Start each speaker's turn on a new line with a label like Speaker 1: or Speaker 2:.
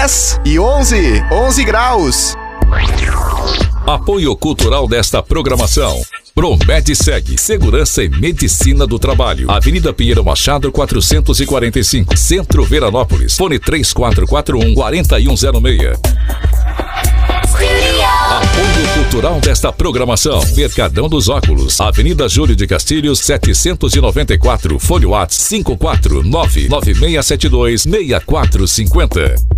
Speaker 1: 10 e 11. 11 graus.
Speaker 2: Apoio cultural desta programação. Promed-Seg, Segurança e Medicina do Trabalho. Avenida Pinheiro Machado, 445, Centro Veranópolis. Fone 3441-4106. Apoio cultural desta programação. Mercadão dos Óculos. Avenida Júlio de Castilhos, 794. Fone WhatsApp 549-9672-6450.